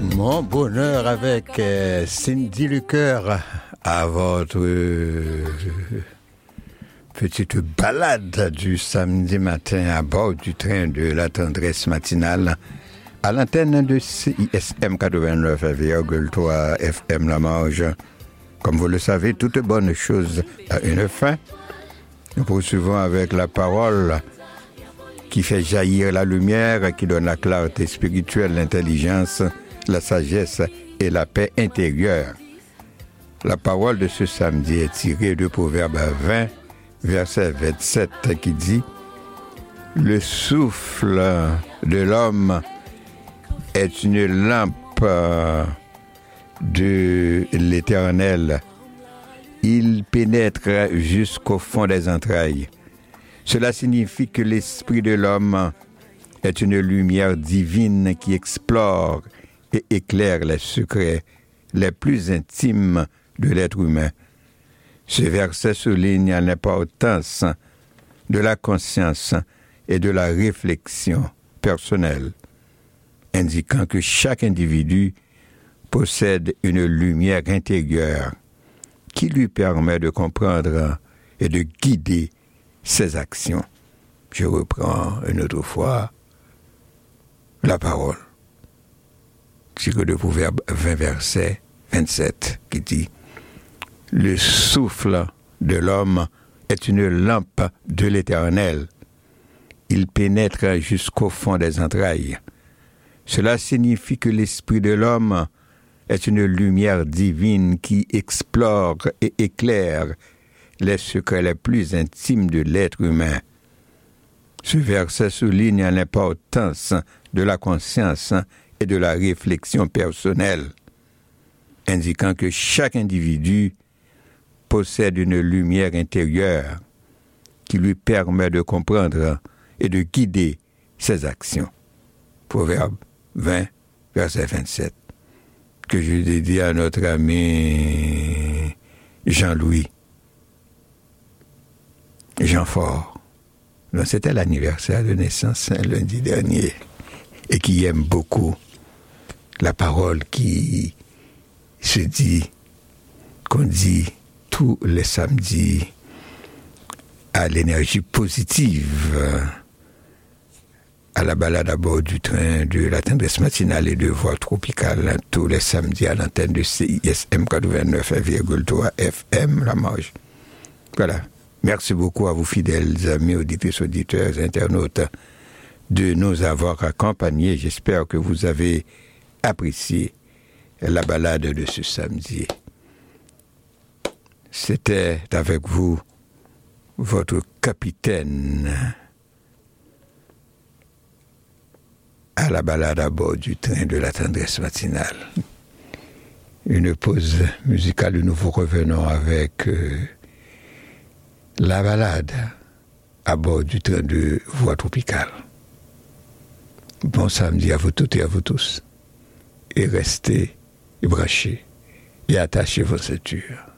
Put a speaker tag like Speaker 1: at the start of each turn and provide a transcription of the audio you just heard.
Speaker 1: Mon bonheur avec Cindy Lecoeur à votre petite balade du samedi matin à bord du train de la tendresse matinale à l'antenne de CISM 89,3 FM La Marge. Comme vous le savez, toute bonne chose a une fin. Nous poursuivons avec la parole qui fait jaillir la lumière, qui donne la clarté spirituelle, l'intelligence, la sagesse et la paix intérieure. La parole de ce samedi est tirée de Proverbe 20, verset 27, qui dit « Le souffle de l'homme est une lampe de l'Éternel. Il pénètre jusqu'au fond des entrailles. » Cela signifie que l'esprit de l'homme est une lumière divine qui explore et éclaire les secrets les plus intimes de l'être humain. Ce verset souligne l'importance de la conscience et de la réflexion personnelle, indiquant que chaque individu possède une lumière intérieure qui lui permet de comprendre et de guider ses actions. Je reprends une autre fois la parole. Tiré de Proverbe 20, verset 27, qui dit « Le souffle de l'homme est une lampe de l'Éternel. Il pénètre jusqu'au fond des entrailles. » Cela signifie que l'esprit de l'homme est une lumière divine qui explore et éclaire les secrets les plus intimes de l'être humain. Ce verset souligne l'importance de la conscience et de la réflexion personnelle, indiquant que chaque individu possède une lumière intérieure qui lui permet de comprendre et de guider ses actions. Proverbe 20, verset 27, que je dédie à notre ami Jean-Louis Jean-Fort. Donc, c'était l'anniversaire de naissance lundi dernier et qui aime beaucoup la parole qui se dit, qu'on dit tous les samedis à l'énergie positive, à la balade à bord du train de la tendresse matinale et de voix tropicale tous les samedis à l'antenne de CISM 89,3 FM La Marge. Voilà. Merci beaucoup à vous fidèles amis, auditrices, auditeurs, internautes de nous avoir accompagnés. J'espère que vous avez apprécié la balade de ce samedi. C'était avec vous votre capitaine à la balade à bord du train de la tendresse matinale. Une pause musicale et nous vous revenons avec la balade à bord du train de voix tropicale. Bon samedi à vous toutes et à vous tous. Et restez branchés et attachez vos ceintures.